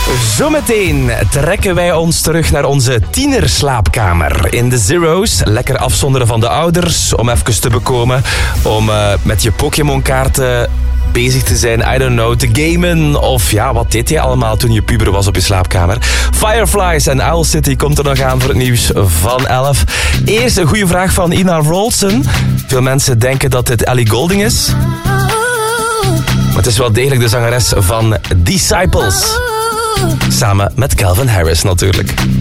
Zometeen trekken wij ons terug naar onze tienerslaapkamer. In de Zero's, lekker afzonderen van de ouders, om even te bekomen. Om met je Pokémon-kaarten bezig te zijn, I don't know, te gamen. Of ja, wat deed jij allemaal toen je puber was op je slaapkamer? Fireflies en Owl City komt er nog aan voor het nieuws van 11. Eerst een goede vraag van Ina Rolson. Veel mensen denken dat dit Ellie Goulding is. Maar het is wel degelijk de zangeres van Disciples. Samen met Calvin Harris natuurlijk.